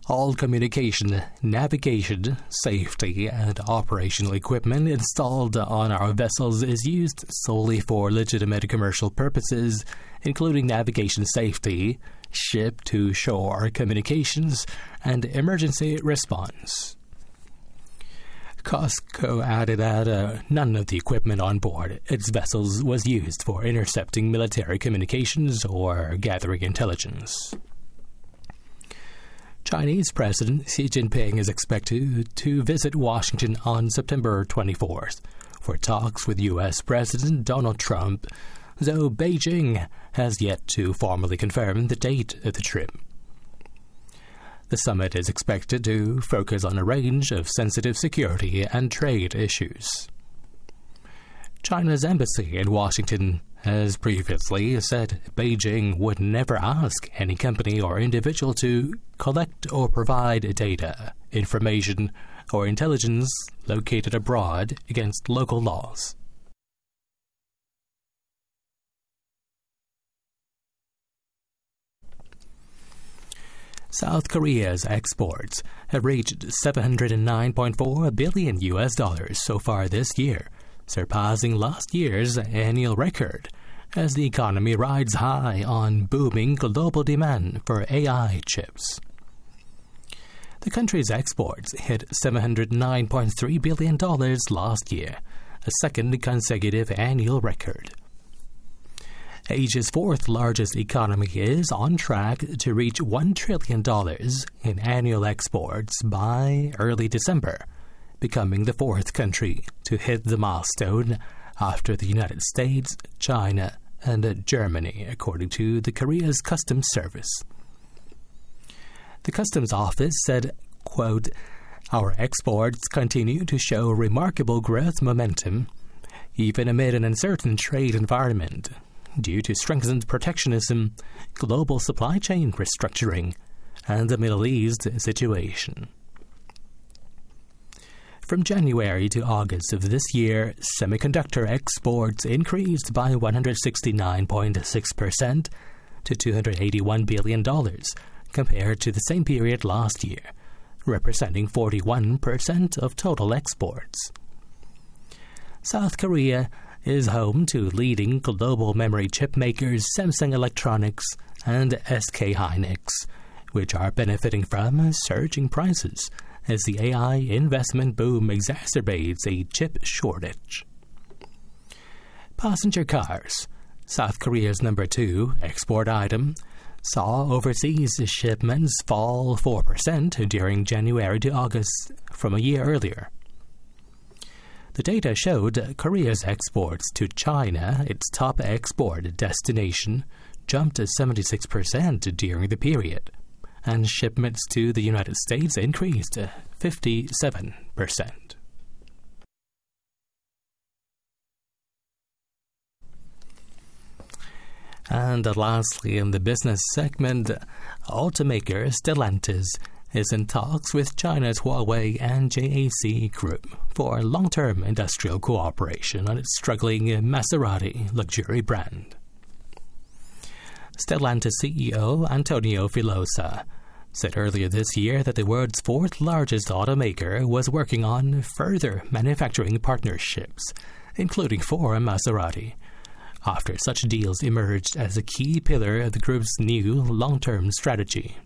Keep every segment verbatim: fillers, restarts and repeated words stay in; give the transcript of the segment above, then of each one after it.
All communication, navigation, safety, and operational equipment installed on our vessels is used solely for legitimate commercial purposes, including navigation safety, ship-to-shore communications, and emergency response. COSCO added that uh, none of the equipment on board its vessels was used for intercepting military communications or gathering intelligence. Chinese President Xi Jinping is expected to visit Washington on September twenty-fourth for talks with U S President Donald Trump, though Beijing has yet to formally confirm the date of the trip. The summit is expected to focus on a range of sensitive security and trade issues. China's embassy in Washington has previously said Beijing would never ask any company or individual to collect or provide data, information, or intelligence located abroad against local laws. South Korea's exports have reached seven hundred nine point four billion U S dollars so far this year, surpassing last year's annual record, as the economy rides high on booming global demand for A I chips. The country's exports hit seven hundred nine point three billion dollars last year, a second consecutive annual record. Asia's fourth-largest economy is on track to reach one trillion dollars in annual exports by early December, becoming the fourth country to hit the milestone after the United States, China, and Germany, according to the Korea's Customs Service. The Customs Office said, quote, "Our exports continue to show remarkable growth momentum, even amid an uncertain trade environment, due to strengthened protectionism, global supply chain restructuring, and the Middle East situation." From January to August of this year, semiconductor exports increased by one hundred sixty-nine point six percent to two hundred eighty-one billion dollars compared to the same period last year, representing forty-one percent of total exports. South Korea is home to leading global memory chip makers Samsung Electronics and S K Hynix, which are benefiting from surging prices as the A I investment boom exacerbates a chip shortage. Passenger cars, South Korea's number two export item, saw overseas shipments fall four percent during January to August from a year earlier. The data showed Korea's exports to China, its top export destination, jumped to seventy-six percent during the period, and shipments to the United States increased to fifty-seven percent. And lastly, in the business segment, automaker Stellantis is in talks with China's Huawei and J A C Group for long-term industrial cooperation on its struggling Maserati luxury brand. Stellantis C E O Antonio Filosa said earlier this year that the world's fourth-largest automaker was working on further manufacturing partnerships, including for Maserati, after such deals emerged as a key pillar of the group's new long-term strategy.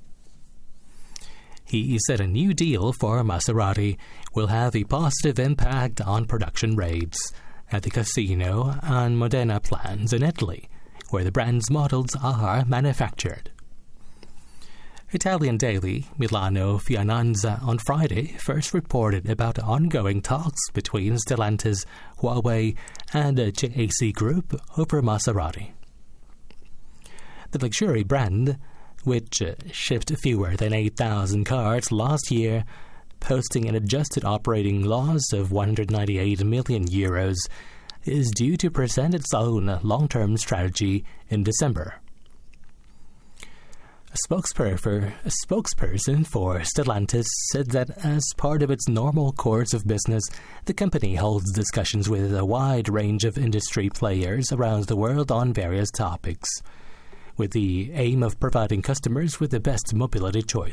He said a new deal for Maserati will have a positive impact on production rates at the Casino and Modena plants in Italy, where the brand's models are manufactured. Italian daily Milano Finanza on Friday first reported about ongoing talks between Stellantis, Huawei, and J A C Group over Maserati. The luxury brand, which uh, shipped fewer than eight thousand cars last year, posting an adjusted operating loss of one hundred ninety-eight million euros, is due to present its own long-term strategy in December. A spokesperson, a spokesperson for Stellantis said that as part of its normal course of business, the company holds discussions with a wide range of industry players around the world on various topics, with the aim of providing customers with the best mobility choices.